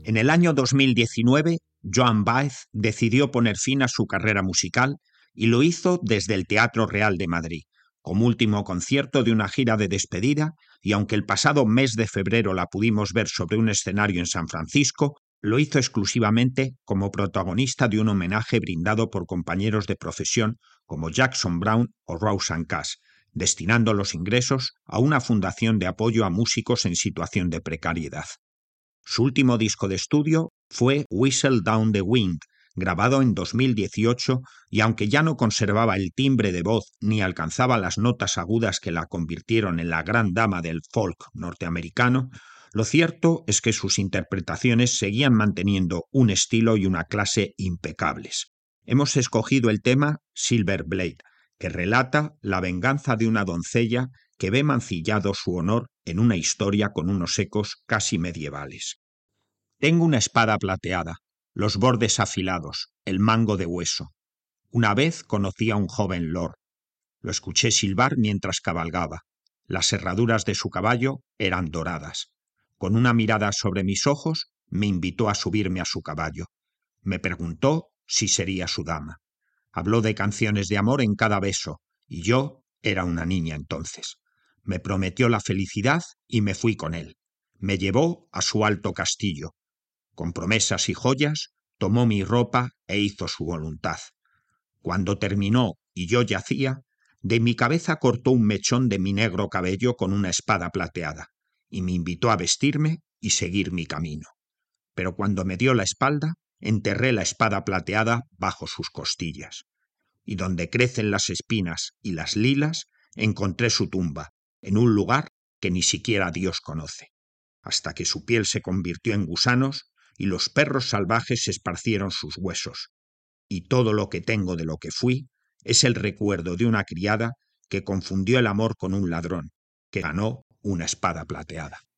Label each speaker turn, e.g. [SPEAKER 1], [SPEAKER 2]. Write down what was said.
[SPEAKER 1] En el año 2019, Joan Baez decidió poner fin a su carrera musical y lo hizo desde el Teatro Real de Madrid, como último concierto de una gira de despedida, y aunque el pasado mes de febrero la pudimos ver sobre un escenario en San Francisco, lo hizo exclusivamente como protagonista de un homenaje brindado por compañeros de profesión como Jackson Browne o Rosanne Cash, destinando los ingresos a una fundación de apoyo a músicos en situación de precariedad. Su último disco de estudio fue Whistle Down the Wind, grabado en 2018, y aunque ya no conservaba el timbre de voz ni alcanzaba las notas agudas que la convirtieron en la gran dama del folk norteamericano, lo cierto es que sus interpretaciones seguían manteniendo un estilo y una clase impecables. Hemos escogido el tema Silver Blade, que relata la venganza de una doncella que ve mancillado su honor en una historia con unos ecos casi medievales. Tengo una espada plateada, los bordes afilados, el mango de hueso. Una vez conocí a un joven lord. Lo escuché silbar mientras cabalgaba. Las herraduras de su caballo eran doradas. Con una mirada sobre mis ojos, me invitó a subirme a su caballo. Me preguntó si sería su dama. Habló de canciones de amor en cada beso, y yo era una niña entonces. Me prometió la felicidad y me fui con él. Me llevó a su alto castillo. Con promesas y joyas, tomó mi ropa e hizo su voluntad. Cuando terminó y yo yacía, de mi cabeza cortó un mechón de mi negro cabello con una espada plateada, y me invitó a vestirme y seguir mi camino. Pero cuando me dio la espalda, enterré la espada plateada bajo sus costillas. Y donde crecen las espinas y las lilas, encontré su tumba, en un lugar que ni siquiera Dios conoce, hasta que su piel se convirtió en gusanos y los perros salvajes esparcieron sus huesos. Y todo lo que tengo de lo que fui es el recuerdo de una criada que confundió el amor con un ladrón, que ganó una espada plateada.